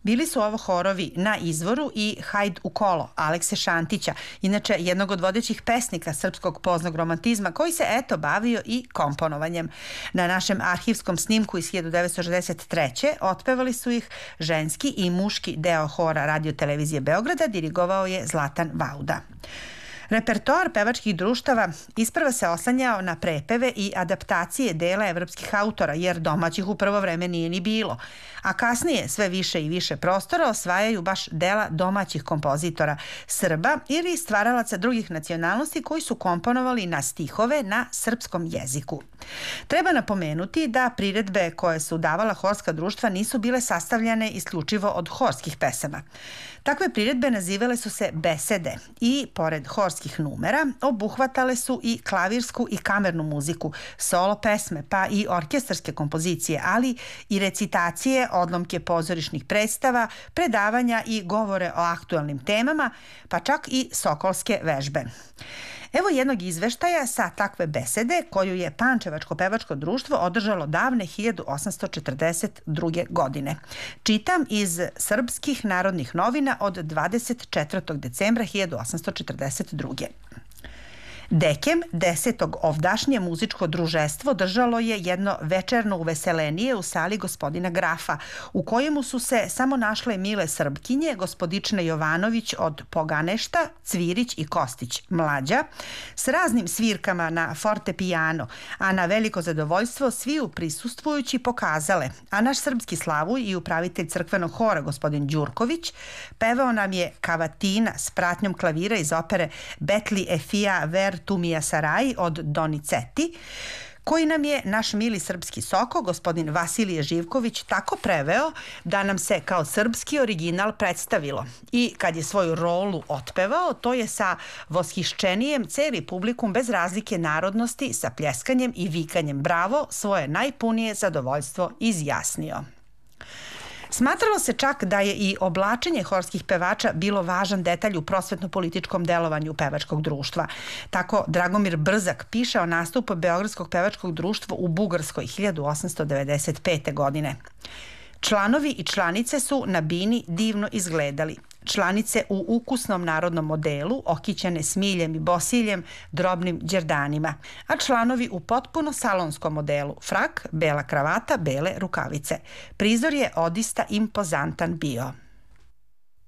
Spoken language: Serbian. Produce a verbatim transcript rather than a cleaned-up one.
Bili su ovo horovi Na izvoru i Hajd u kolo Alekse Šantića, inače jednog od vodećih pesnika srpskog poznog romantizma koji se eto bavio i komponovanjem. Na našem arhivskom snimku iz hiljadu devetsto šezdeset treće otpevali su ih ženski i muški deo hora Radio televizije Beograda, dirigovao je Zlatan Vauda. Repertoar pevačkih društava isprva se oslanjao na prepeve i adaptacije dela evropskih autora, jer domaćih u prvo vreme nije ni bilo, a kasnije sve više i više prostora osvajaju baš dela domaćih kompozitora, Srba ili stvaralaca drugih nacionalnosti koji su komponovali na stihove na srpskom jeziku. Treba napomenuti da priredbe koje su davala horska društva nisu bile sastavljane isključivo od horskih pesama. Takve priredbe nazivale su se besede i, pored horskih numera, obuhvatale su i klavirsku i kamernu muziku, solo pesme, pa i orkestarske kompozicije, ali i recitacije, odlomke pozorišnih predstava, predavanja i govore o aktualnim temama, pa čak i sokolske vežbe. Evo jednog izveštaja sa takve besede koju je Pančevačko pevačko društvo održalo davne hiljadu osamsto četrdeset druge. godine. Čitam iz Srpskih narodnih novina od dvadeset četvrtog decembra hiljadu osamsto četrdeset druge. Dekem, desetog ovdašnje muzičko družestvo držalo je jedno večerno uveselenije u sali gospodina Grafa, u kojemu su se samo našle mile Srbkinje, gospodične Jovanović od Poganešta, Cvirić i Kostić mlađa, s raznim svirkama na fortepijano, a na veliko zadovoljstvo sviju prisustvujući pokazale, a naš srpski slavuj i upravitelj crkvenog hora gospodin Đurković pevao nam je Kavatina s pratnjom klavira iz opere Betli Efija Ver Tumija Saraj od Donizetti, koji nam je naš mili srpski soko, gospodin Vasilije Živković, tako preveo da nam se kao srpski original predstavilo. I kad je svoju rolu otpevao, to je sa voshišćenijem celi publikum bez razlike narodnosti, sa pljeskanjem i vikanjem bravo, svoje najpunije zadovoljstvo izjasnio. Smatralo se čak da je i oblačenje horskih pevača bilo važan detalj u prosvetno-političkom delovanju pevačkog društva. Tako Dragomir Brzak piše o nastupu Beogradskog pevačkog društva u Bugarskoj hiljadu osamsto devedeset pete. godine. Članovi i članice su na bini divno izgledali. Članice u ukusnom narodnom modelu, okićene smiljem i bosiljem, drobnim đerdanima, a članovi u potpuno salonskom modelu, frak, bela kravata, bele rukavice. Prizor je odista impozantan bio.